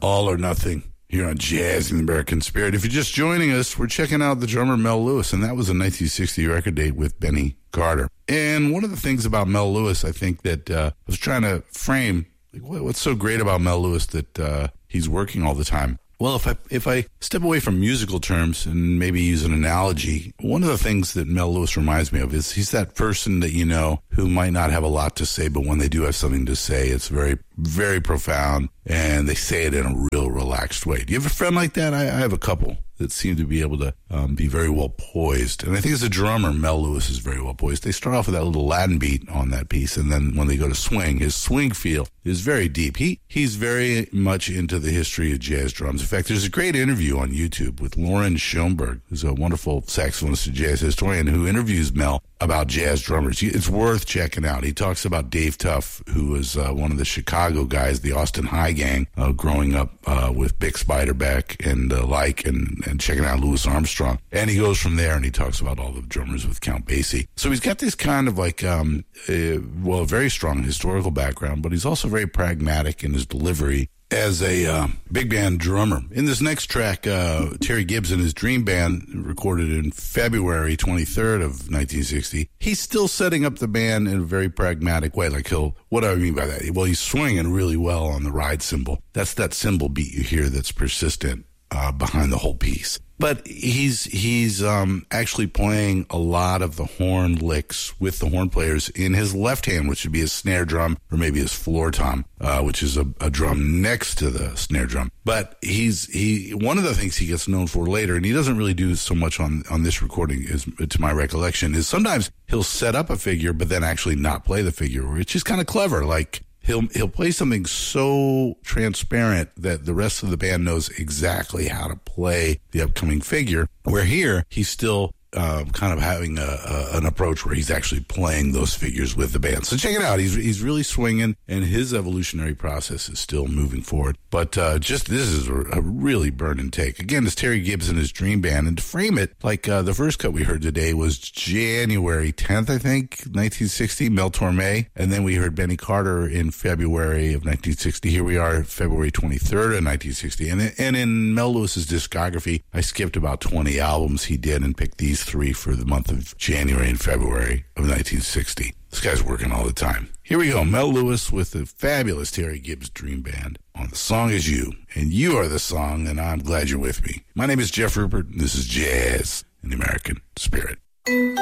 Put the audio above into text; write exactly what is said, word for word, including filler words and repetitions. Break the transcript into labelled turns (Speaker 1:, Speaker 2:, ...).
Speaker 1: All or Nothing here on Jazz in the American Spirit. If you're just joining us, we're checking out the drummer Mel Lewis, and that was a nineteen sixty record date with Benny Carter. And one of the things about Mel Lewis, I think that uh, I was trying to frame, like, what, what's so great about Mel Lewis that uh, he's working all the time? Well, if I if I step away from musical terms and maybe use an analogy, one of the things that Mel Lewis reminds me of is he's that person that you know who might not have a lot to say, but when they do have something to say, it's very, very profound, and they say it in a real relaxed way. Do you have a friend like that? I, I have a couple that seem to be able to um, be very well poised. And I think as a drummer, Mel Lewis is very well poised. They start off with that little Latin beat on that piece, and then when they go to swing, his swing feel is very deep. He He's very much into the history of jazz drums. In fact, there's a great interview on YouTube with Lauren Schoenberg, who's a wonderful saxophonist and jazz historian, who interviews Mel about jazz drummers. It's worth checking out. He talks about Dave Tuff, who was uh, one of the Chicago guys, the Austin High Gang, uh, growing up uh, with Bix Beiderbecke and uh, like, and, and checking out Louis Armstrong. And he goes from there and he talks about all the drummers with Count Basie. So he's got this kind of like, um, uh, well, very strong historical background, but he's also very pragmatic in his delivery as a uh, big band drummer. In this next track, uh, Terry Gibbs and his Dream Band, recorded in February twenty-third of nineteen sixty. He's still setting up the band in a very pragmatic way. Like he'll, what do I mean by that? Well, he's swinging really well on the ride cymbal. That's that cymbal beat you hear that's persistent uh, behind the whole piece. But he's he's um, actually playing a lot of the horn licks with the horn players in his left hand, which would be his snare drum or maybe his floor tom, uh, which is a, a drum next to the snare drum. But he's he one of the things he gets known for later, and he doesn't really do so much on, on this recording, is to my recollection, is sometimes he'll set up a figure but then actually not play the figure, which is kind of clever. Like He'll he'll play something so transparent that the rest of the band knows exactly how to play the upcoming figure, where here he's still uh, kind of having a, a, an approach where he's actually playing those figures with the band. So check it out. He's he's really swinging, and his evolutionary process is still moving forward. But uh, just this is a, a really burning take. Again, it's Terry Gibbs and his Dream Band. And to frame it, like uh, the first cut we heard today was January tenth, I think, nineteen sixty, Mel Torme. And then we heard Benny Carter in February of nineteen sixty. Here we are, February twenty-third of nineteen sixty. And, and in Mel Lewis's discography, I skipped about twenty albums he did and picked these three for the month of January and February of nineteen sixty. This guy's working all the time. Here we go, Mel Lewis with the fabulous Terry Gibbs Dream Band on The Song Is You. And you are the song, and I'm glad you're with me. My name is Jeff Rupert, and this is Jazz in the American Spirit.